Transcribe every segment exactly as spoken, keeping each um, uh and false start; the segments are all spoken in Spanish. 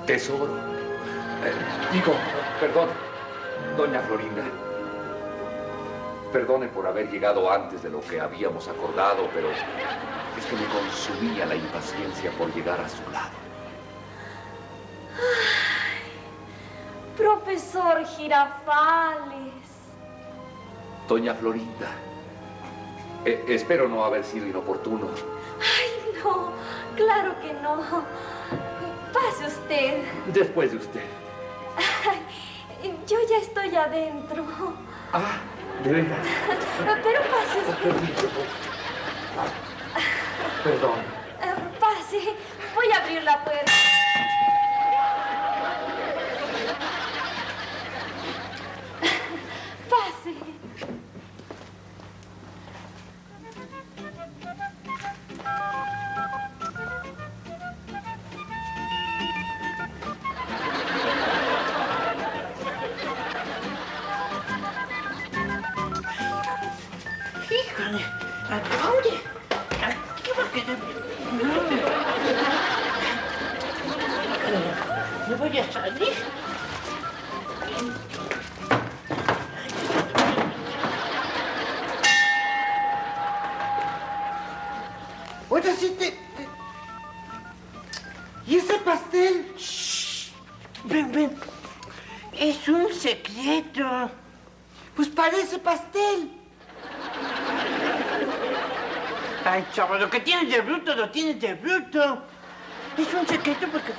Tesoro. Eh, digo, perdón, doña Florinda. Perdone por haber llegado antes de lo que habíamos acordado, pero es que me consumía la impaciencia por llegar a su lado. Ay, profesor Girafales. Doña Florinda, eh, espero no haber sido inoportuno. Ay, no, claro que no. Pase usted. Después de usted. Ay, yo ya estoy adentro. Ah, ¿de veras? Pero pase usted. Perdón. Pase, voy a abrir la puerta. Pase. Híjole, ¿a dónde? ¿Qué va a quedar? No, ¿me voy a salir? Oye, sí te, te... ¿Y ese pastel? Shh. Ven, ven. Es un secreto. Pues parece pastel. Ay, chavo, lo que tienes de bruto, lo tienes de bruto. Es un secreto porque...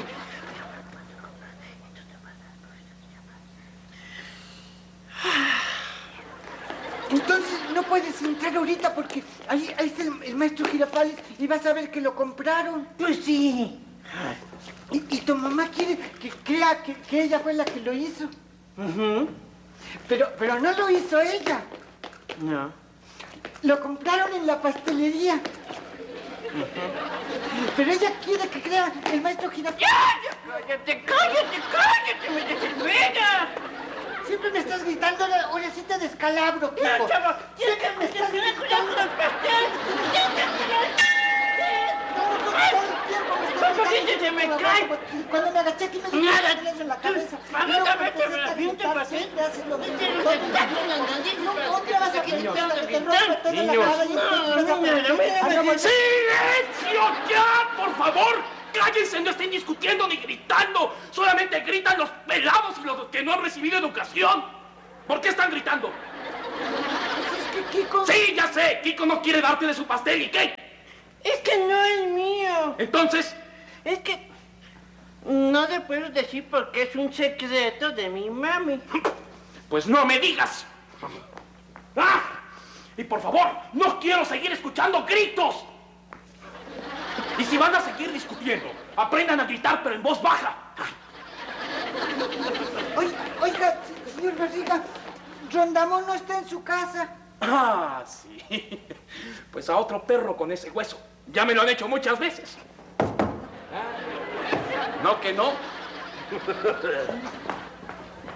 Entonces no puedes entrar ahorita porque ahí, ahí está el, el maestro Girafales y vas a ver que lo compraron. Pues sí. Y, y tu mamá quiere que crea que, que ella fue la que lo hizo. Uh-huh. Pero, pero no lo hizo ella. No. Lo compraron en la pastelería. Uh-huh. Pero ella quiere que crea el maestro Girafales. ¡Ya! ¡Cállate, cállate, cállate! ¡Me desespera! Siempre me estás gritando, ahora, ahora sí te descalabro, Kiko. No, chavo, tienes Siempre que me estás tener cuidado gritando. con el pastel. Tienes que cuidar. No, no, todo el tiempo me estás ¿Cómo gritando. que se me Por cae? abajo. Cuando me agaché aquí me dio Nada. un en la cabeza. A mí Luego también me te me empecé a avienta el gritar, pastel. siempre haces lo mismo. Tienes ¿Dónde que está? gritar en la nariz, No, para ¿dónde que vas te a quiten gritar? todo Que el te rompa gritar. todo en la Niños. cara y No, empiezas a no, no, no, poner- no, Acabo de- ¡Silencio ya, por favor! ¡Cállense! No estén discutiendo ni gritando. Solamente gritan los pelados y los que no han recibido educación. ¿Por qué están gritando? Pues es que Kiko... Sí, ya sé. Kiko no quiere darte de su pastel. ¿Y qué? Es que no es mío. Entonces, Es que no le puedo decir porque es un secreto de mi mami. pues no me digas. ¡Ah! Y por favor, no quiero seguir escuchando gritos. Y si van a seguir discutiendo, aprendan a gritar, pero en voz baja. Oiga, oiga, se- señor Barriga, Rondamón no está en su casa. Ah, sí. Pues a otro perro con ese hueso. Ya me lo han hecho muchas veces. ¿No que no?